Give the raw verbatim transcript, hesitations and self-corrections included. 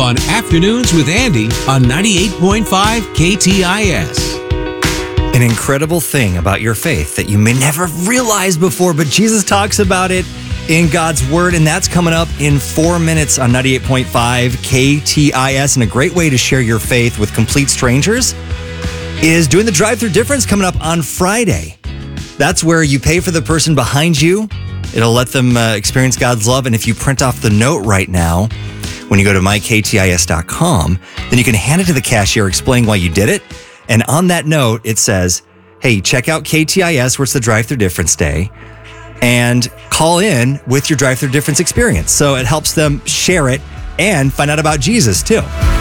on Afternoons with Andy on ninety-eight point five K T I S. An incredible thing about your faith that you may never realize before, but Jesus talks about it in God's Word, and that's coming up in four minutes on ninety-eight point five K T I S. And a great way to share your faith with complete strangers is doing the drive-thru difference coming up on Friday. That's where you pay for the person behind you. It'll let them uh, experience God's love. And if you print off the note right now, when you go to my k t i s dot com, then you can hand it to the cashier, explain why you did it. And on that note, it says, hey, check out K T I S, where it's the drive-thru difference day, and call in with your drive-thru difference experience. So it helps them share it and find out about Jesus too.